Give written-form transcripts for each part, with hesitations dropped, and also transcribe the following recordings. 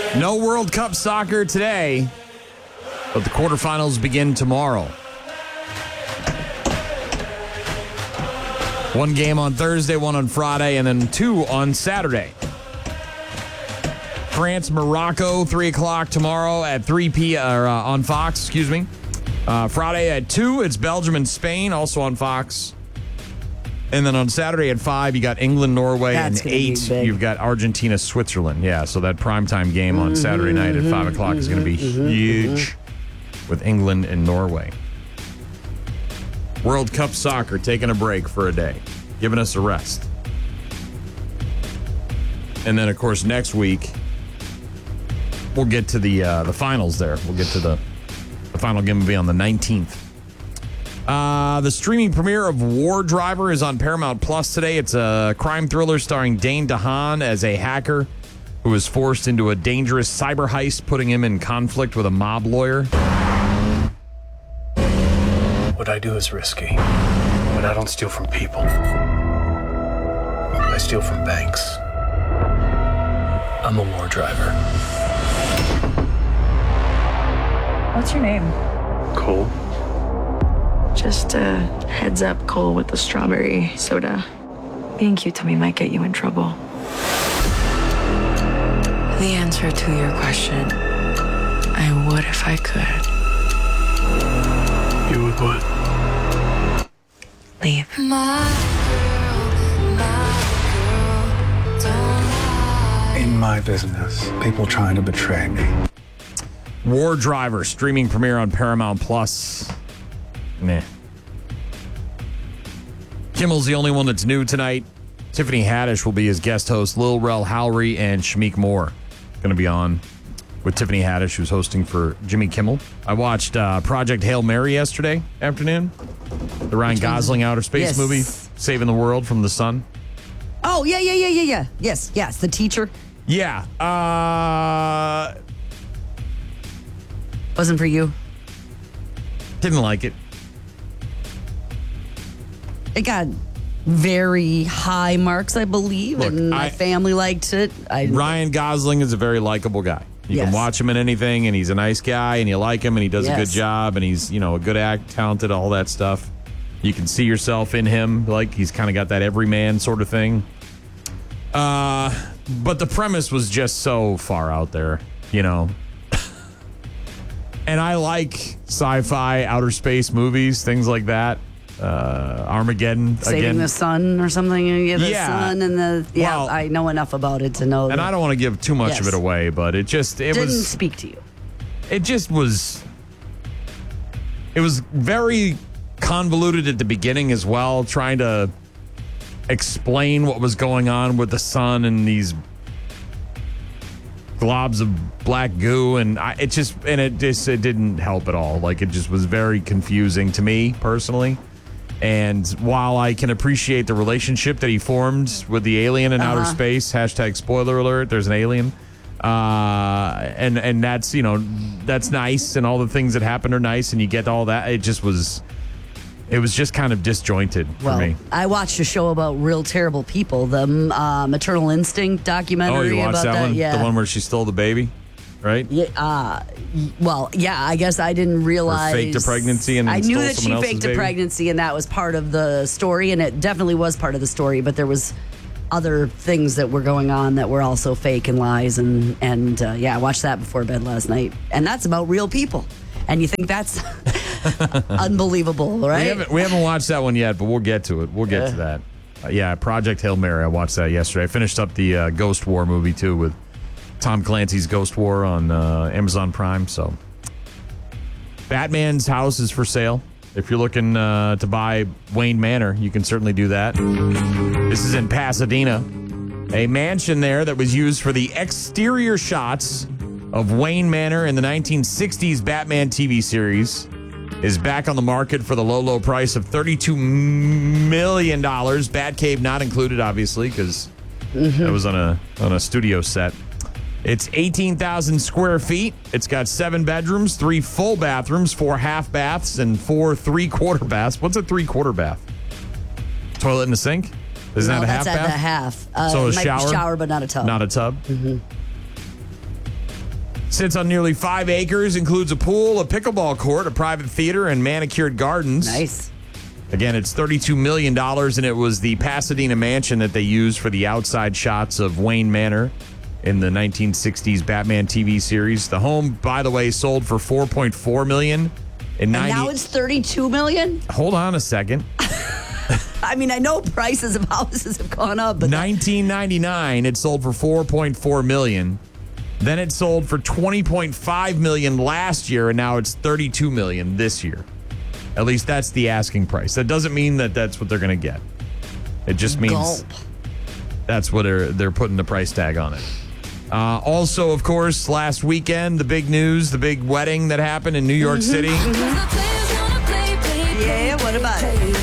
No World Cup soccer today, but the quarterfinals begin tomorrow. One game on Thursday, one on Friday, and then two on Saturday. France, Morocco, 3 o'clock tomorrow at 3 p.m. On Fox, excuse me. Friday at 2, it's Belgium and Spain, also on Fox. And then on Saturday at 5, you got England, Norway, That's and gonna be 8, big. you've got Argentina, Switzerland. Yeah, so that primetime game on Saturday night at 5 o'clock is going to be huge with England and Norway. World Cup soccer taking a break for a day, giving us a rest. And then, of course, next week, we'll get to the finals there. We'll get to the final game will be on the 19th. The streaming premiere of War Driver is on Paramount Plus today. It's a crime thriller starring Dane DeHaan as a hacker who is forced into a dangerous cyber heist, putting him in conflict with a mob lawyer. What I do is risky, but I don't steal from people. I steal from banks. I'm a war driver. What's your name? Cole? Just a heads up, Cole, with the strawberry soda. Being cute to me might get you in trouble. The answer to your question, I would if I could. You would what? Leave. In my business, people trying to betray me. War Driver, streaming premiere on Paramount Plus. Meh. Kimmel's the only one that's new tonight. Tiffany Haddish will be his guest host. Lil Rel Howery and Shameik Moore going to be on with Tiffany Haddish, who's hosting for Jimmy Kimmel. I watched Project Hail Mary yesterday afternoon. The Ryan Gosling outer space movie, saving the world from the sun. Oh, yeah. Yes, the teacher. Yeah. Wasn't for you. Didn't like it. It got very high marks, I believe, Look, and my family liked it. Ryan Gosling is a very likable guy. You can Yes. watch him in anything, and he's a nice guy, and you like him, and he does a good Yes. job, and he's, a good act, talented, all that stuff. You can see yourself in him, like he's kind of got that everyman sort of thing. But the premise was just so far out there, And I like sci-fi, outer space movies, things like that. Armageddon Saving again. the sun or something. The Yeah. sun and Well, I know enough about it to know. And I don't want to give too much of Yes. it away, but it didn't was speak to you. it just was it was very convoluted at the beginning as well, trying to explain what was going on with the sun and these globs of black goo, and it didn't help at all. Like, it just was very confusing to me personally. And while I can appreciate the relationship that he formed with the alien in outer space, hashtag spoiler alert, there's an alien. And that's, that's nice, and all the things that happen are nice, and you get all that. It was just kind of disjointed for me. I watched a show about real terrible people, the Maternal Instinct documentary. Oh, you watched about that one? Yeah. The one where she stole the baby, right? Yeah, I guess I didn't realize. Or faked a pregnancy and I stole knew that she someone else's faked a baby? pregnancy, and that was part of the story, and it definitely was part of the story. But there was other things that were going on that were also fake and lies, and I watched that before bed last night, and that's about real people. And you think that's unbelievable, right? We haven't watched that one yet, but we'll get to it. We'll get to that. Project Hail Mary. I watched that yesterday. I finished up the Ghost War movie too, with Tom Clancy's Ghost War on Amazon Prime. So, Batman's house is for sale. If you're looking to buy Wayne Manor, you can certainly do that. This is in Pasadena. A mansion there that was used for the exterior shots of Wayne Manor in the 1960s Batman TV series is back on the market for the low price of $32 million. Batcave not included, obviously, because that was on a studio set. It's 18,000 square feet. It's got 7 bedrooms, 3 full bathrooms, 4 half baths, and 4 3/4 baths. What's a 3/4 bath? Toilet and a sink? Isn't that a half that's bath? at the half. So a it might be shower? shower, but not a tub. Not a tub? Sits on nearly 5 acres, includes a pool, a pickleball court, a private theater, and manicured gardens. Nice. Again, it's $32 million, and it was the Pasadena mansion that they used for the outside shots of Wayne Manor in the 1960s Batman TV series. The home, by the way, sold for $4.4 million. And now it's $32 million? Hold on a second. I mean, I know prices of houses have gone up, but 1999, it sold for $4.4 million. Then it sold for $20.5 million last year, and now it's $32 million this year. At least that's the asking price. That doesn't mean that that's what they're going to get. It just means that's what they're putting the price tag on it. Also, of course, last weekend, the big news, the big wedding that happened in New York City. Yeah, what about it?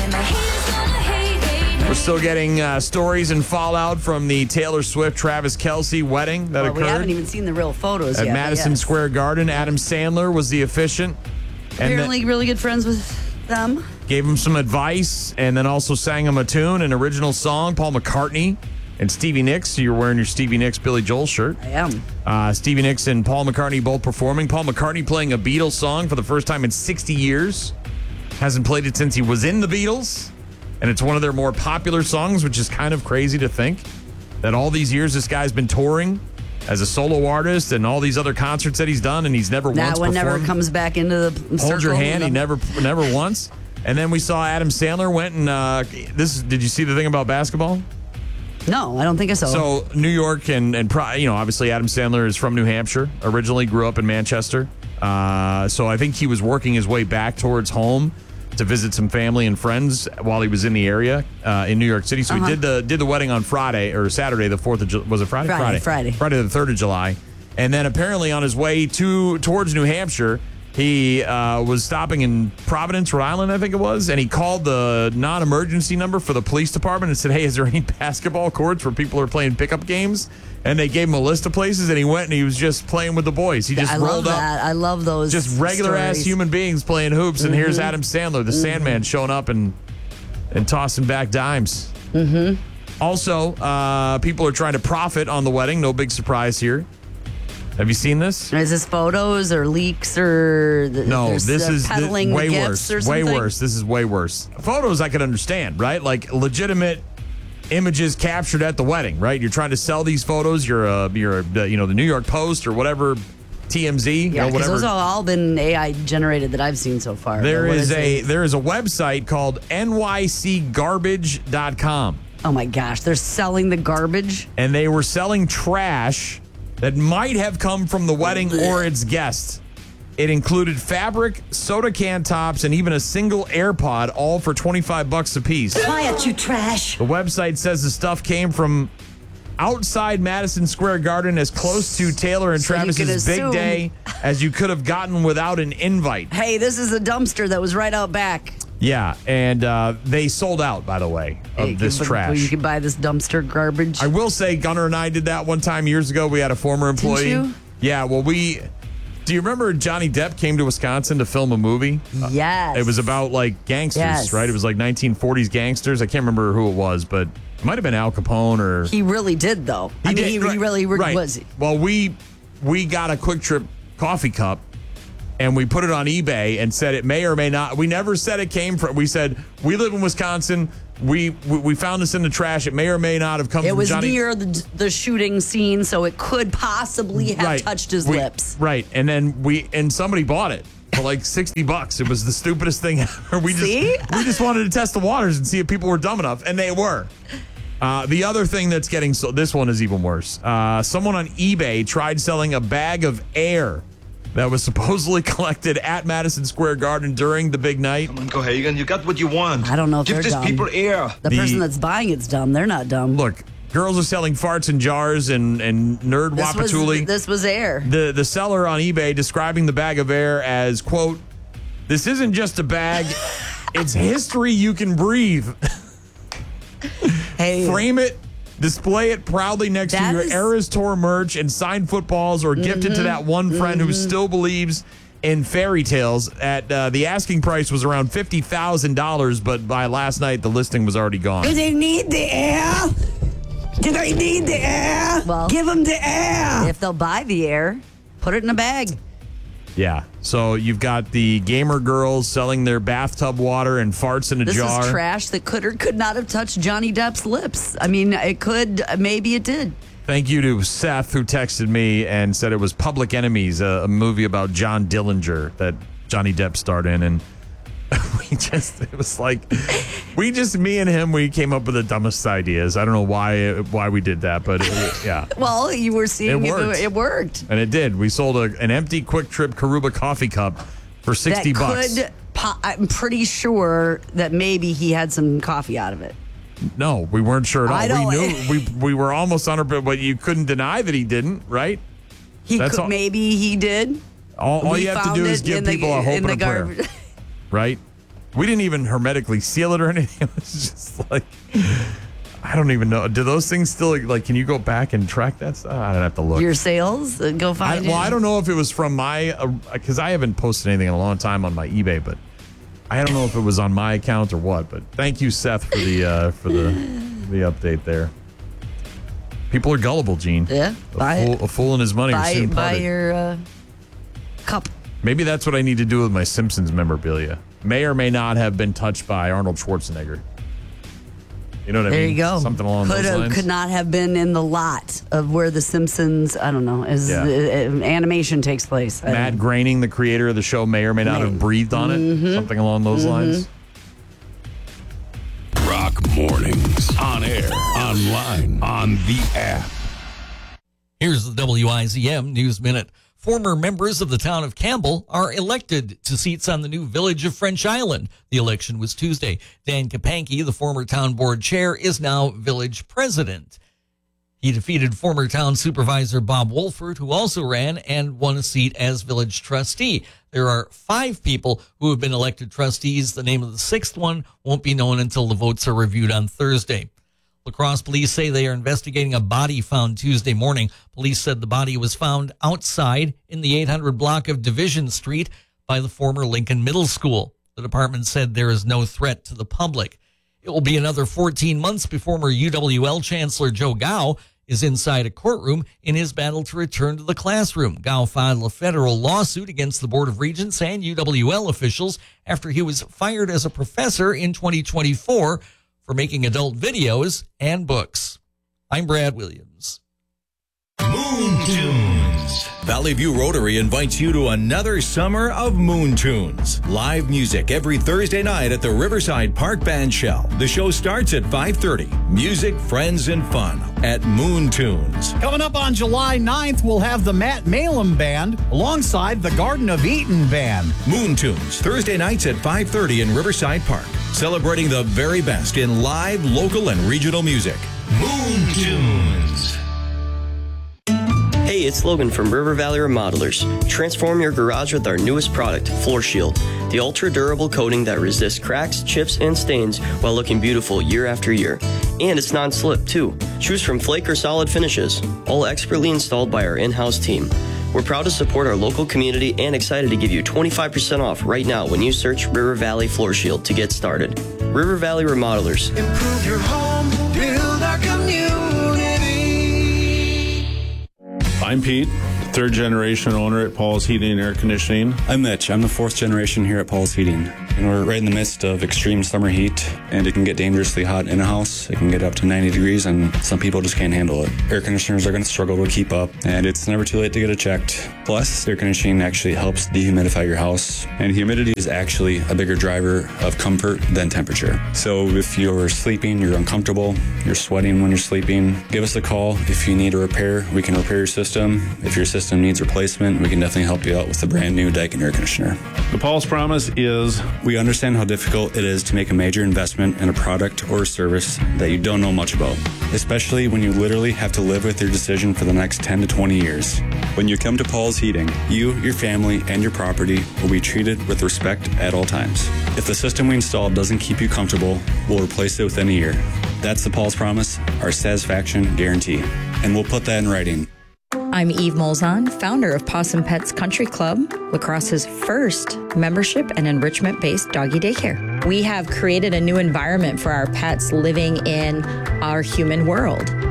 We're still getting stories and fallout from the Taylor Swift, Travis Kelce wedding that occurred. We haven't even seen the real photos at yet. Madison Square Garden. Adam Sandler was the officiant. Apparently really good friends with them. Gave him some advice and then also sang him a tune, an original song. Paul McCartney and Stevie Nicks. So you're wearing your Stevie Nicks Billy Joel shirt. I am. Stevie Nicks and Paul McCartney both performing. Paul McCartney playing a Beatles song for the first time in 60 years. Hasn't played it since he was in the Beatles. And it's one of their more popular songs, which is kind of crazy to think that all these years this guy's been touring as a solo artist and all these other concerts that he's done, and he's never once performed. That one never comes back into the circle. Hold your hand. He never once. And then we saw Adam Sandler went and did you see the thing about basketball? No, I don't think so. So New York and obviously Adam Sandler is from New Hampshire. Originally grew up in Manchester. So I think he was working his way back towards home to visit some family and friends while he was in the area in New York City. So he did the wedding on Friday or Saturday, the 4th of July. Was it Friday? Friday the 3rd of July. And then apparently on his way towards New Hampshire, he was stopping in Providence, Rhode Island, I think it was, and he called the non-emergency number for the police department and said, hey, is there any basketball courts where people are playing pickup games? And they gave him a list of places, and he went and he was just playing with the boys. He just rolled up. I love those. Just regular-ass human beings playing hoops, and here's Adam Sandler, the Sandman, showing up and tossing back dimes. Also, people are trying to profit on the wedding. No big surprise here. Have you seen this? Is this photos or leaks or no? This is peddling way the worse. Or way worse. This is way worse. Photos I could understand, right? Like legitimate images captured at the wedding, right? You're trying to sell these photos. You're the New York Post or whatever, TMZ, yeah, whatever. Those have all been AI generated that I've seen so far. There is a website called nycgarbage.com. Oh my gosh, they're selling the garbage, and they were selling trash that might have come from the wedding or its guests. It included fabric, soda can tops, and even a single AirPod, all for $25 a piece. Quiet, you trash. The website says the stuff came from outside Madison Square Garden, as close to Taylor and Travis's big day as you could have gotten without an invite. Hey, this is a dumpster that was right out back. Yeah, and they sold out, by the way, of this trash. You can buy this dumpster garbage. I will say, Gunnar and I did that one time years ago. We had a former employee. Didn't you? Yeah, well, do you remember Johnny Depp came to Wisconsin to film a movie? Yes. It was about, like, gangsters, right? It was like 1940s gangsters. I can't remember who it was, but it might have been Al Capone or... He really did, though. He really was. Well, we got a Quick Trip coffee cup, and we put it on eBay and said it may or may not. We never said it came from. We said we live in Wisconsin. We found this in the trash. It may or may not have come from Johnny. It was near the shooting scene, so it could possibly have touched his lips. Right, and then somebody bought it for like $60. It was the stupidest thing ever. We just wanted to test the waters and see if people were dumb enough, and they were. The other thing that's getting sold, this one is even worse. Someone on eBay tried selling a bag of air that was supposedly collected at Madison Square Garden during the big night. Come on, Cohagen, you got what you want. I don't know if Give they're these dumb. people air. The person that's buying it's dumb. They're not dumb. Look, girls are selling farts in jars and nerd wapatuli. This was air. The seller on eBay describing the bag of air as, quote, "This isn't just a bag, it's history you can breathe." Hey. Frame it, display it proudly next to your Eras Tour merch and signed footballs, or gift it to that one friend who still believes in fairy tales. At the asking price was around $50,000, but by last night the listing was already gone. Do they need the air? Do they need the air? Well, give them the air. If they'll buy the air, Put it in a bag. Yeah. So you've got the gamer girls selling their bathtub water and farts in a jar. This is trash that could or could not have touched Johnny Depp's lips. I mean, it could. Maybe it did. Thank you to Seth, who texted me and said it was Public Enemies, a movie about John Dillinger that Johnny Depp starred in. And it was like, me and him, we came up with the dumbest ideas. I don't know why we did that, but yeah. Well, you were seeing it worked. And it did. We sold an empty Quick Trip Karuba coffee cup for $60. I'm pretty sure that maybe he had some coffee out of it. No, we weren't sure at all. I We knew we were almost on it, but you couldn't deny that he didn't, right? Maybe he did. All you have to do is give people a hope and a prayer. Right? We didn't even hermetically seal it or anything. It was just like, I don't even know. Do those things still, like, can you go back and track that stuff? I don't have to look. Your sales? Go find it. Well, I don't know if it was from because I haven't posted anything in a long time on my eBay, but I don't know if it was on my account or what. But thank you, Seth, for the update there. People are gullible, Gene. Yeah. A fool and his money are soon parted. Buy your cup. Maybe that's what I need to do with my Simpsons memorabilia. May or may not have been touched by Arnold Schwarzenegger. You know what I mean? There you go. Something along those lines. Could not have been in the lot of where the Simpsons, I don't know, animation takes place. Matt Groening, the creator of the show, may or may not have breathed on it. Mm-hmm. Something along those lines. Rock Mornings. On air, online, on the app. Here's the WIZM News Minute. Former members of the town of Campbell are elected to seats on the new village of French Island. The election was Tuesday. Dan Kapanke, the former town board chair, is now village president. He defeated former town supervisor Bob Wolford, who also ran and won a seat as village trustee. There are 5 people who have been elected trustees. The name of the 6th one won't be known until the votes are reviewed on Thursday. La Crosse police say they are investigating a body found Tuesday morning. Police said the body was found outside in the 800 block of Division Street by the former Lincoln Middle School. The department said there is no threat to the public. It will be another 14 months before former UWL Chancellor Joe Gao is inside a courtroom in his battle to return to the classroom. Gao filed a federal lawsuit against the Board of Regents and UWL officials after he was fired as a professor in 2024 for making adult videos and books. I'm Brad Williams. Moon Tunes. Valley View Rotary invites you to another summer of Moon Tunes. Live music every Thursday night at the Riverside Park Band Shell. The show starts at 5:30. Music, friends, and fun at Moon Tunes. Coming up on July 9th, we'll have the Matt Malum Band alongside the Garden of Eden Band. Moon Tunes, Thursday nights at 5:30 in Riverside Park. Celebrating the very best in live, local, and regional music. Moon Tunes. Hey, it's Logan from River Valley Remodelers. Transform your garage with our newest product, Floor Shield. The ultra-durable coating that resists cracks, chips, and stains while looking beautiful year after year. And it's non-slip, too. Choose from flake or solid finishes, all expertly installed by our in-house team. We're proud to support our local community and excited to give you 25% off right now when you search River Valley Floor Shield to get started. River Valley Remodelers. Improve your home, build our community. I'm Pete, third generation owner at Paul's Heating and Air Conditioning. I'm Mitch. I'm the 4th generation here at Paul's Heating. And we're right in the midst of extreme summer heat, and it can get dangerously hot in a house. It can get up to 90 degrees, and some people just can't handle it. Air conditioners are going to struggle to keep up, and it's never too late to get it checked. Plus, air conditioning actually helps dehumidify your house, and humidity is actually a bigger driver of comfort than temperature. So if you're sleeping, you're uncomfortable, you're sweating when you're sleeping, give us a call. If you need a repair, we can repair your system. If your system needs replacement, we can definitely help you out with a brand new Daikin air conditioner. The Paul's promise is, we understand how difficult it is to make a major investment in a product or a service that you don't know much about, especially when you literally have to live with your decision for the next 10 to 20 years. When you come to Paul's Heating, you, your family, and your property will be treated with respect at all times. If the system we installed doesn't keep you comfortable, we'll replace it within a year. That's the Paul's promise, our satisfaction guarantee. And we'll put that in writing. I'm Eve Molzon, founder of Possum Pets Country Club, La Crosse's first membership and enrichment-based doggy daycare. We have created a new environment for our pets living in our human world.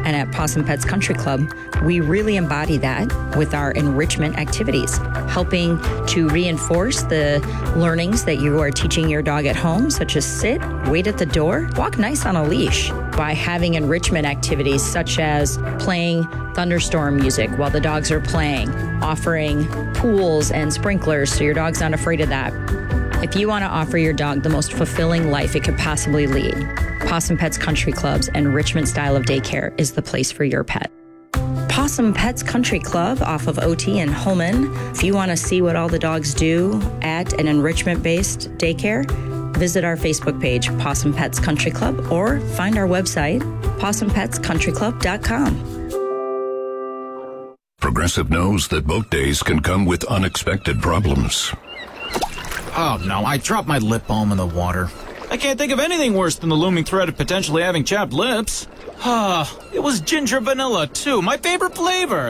And at Possum Pets Country Club, we really embody that with our enrichment activities, helping to reinforce the learnings that you are teaching your dog at home, such as sit, wait at the door, walk nice on a leash, by having enrichment activities such as playing thunderstorm music while the dogs are playing, offering pools and sprinklers so your dog's not afraid of that. If you want to offer your dog the most fulfilling life it could possibly lead, Possum Pets Country Club's enrichment style of daycare is the place for your pet. Possum Pets Country Club off of OT in Holman. If you want to see what all the dogs do at an enrichment-based daycare, visit our Facebook page, Possum Pets Country Club, or find our website, possumpetscountryclub.com. Progressive knows that boat days can come with unexpected problems. Oh no, I dropped my lip balm in the water. I can't think of anything worse than the looming threat of potentially having chapped lips. It was ginger vanilla, too, my favorite flavor.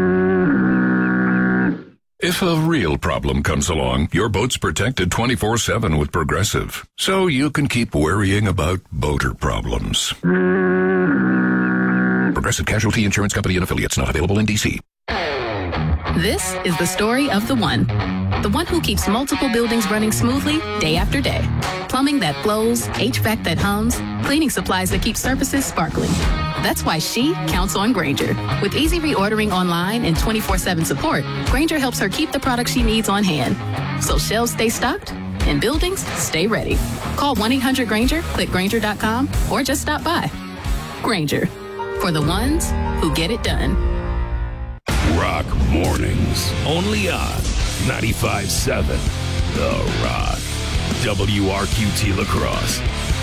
If a real problem comes along, your boat's protected 24/7 with Progressive, so you can keep worrying about boater problems. Progressive Casualty Insurance Company and Affiliates, not available in D.C. This is the story of the one who keeps multiple buildings running smoothly day after day. Plumbing that flows, HVAC that hums, cleaning supplies that keep surfaces sparkling. That's why she counts on Grainger. With easy reordering online and 24/7 support, Grainger helps her keep the products she needs on hand. So shelves stay stocked and buildings stay ready. Call 1-800-GRAINGER, click Grainger.com, or just stop by. Grainger, for the ones who get it done. Rock Mornings, only on 95.7 The Rock. WRQT La Crosse.